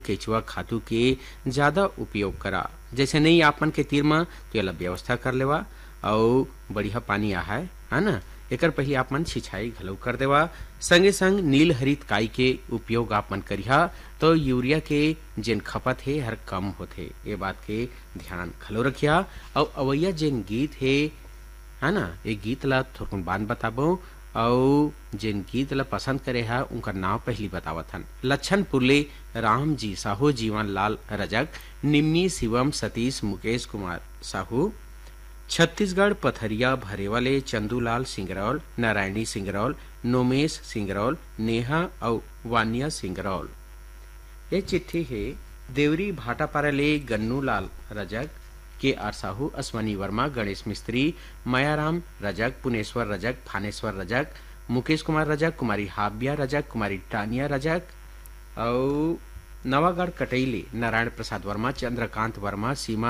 केचुआ खातू के ज्यादा उपयोग करा। जैसे नहीं आपन के तीर में तो एला व्यवस्था कर लेवा और बढ़िया पानी आहाय है ना। एकर पहले आपमन छिछाई घलो कर देवा। संगे संग नील हरित काई के उपयोग आपमन करिहा तो यूरिया के जेन खपत है हर कम होथे। ये बात के ध्यान घलो रखिया। और अवैया जेन गीत है ना, ये गीत ला थोड़कन बान बताबो और जिन गीत ला पसंद करे है उनका नाम पहली बतावत हन। लच्छनपुर ले राम जी साहू, जीवन लाल रजक, निम्मी शिवम सतीश मुकेश कुमार साहू, छत्तीसगढ़ पथरिया भरेवाले चंदूलाल सिंगरौल, नारायणी सिंगरौल, नोमेश सिंगरौल, नेहा और वानिया सिंगरौल। ये चिट्ठी है देवरी भाटापारा ले गन्नू लाल रजक, के आर साहू, अश्वनी वर्मा, गणेश मिस्त्री, मायाराम रजक, पुनेश्वर रजक, फानेश्वर रजक, मुकेश कुमार रजक, कुमारी हाबिया रजक, कुमारी टानिया रजक और नवागढ़ कटैली नारायण प्रसाद वर्मा, चंद्रकांत वर्मा, सीमा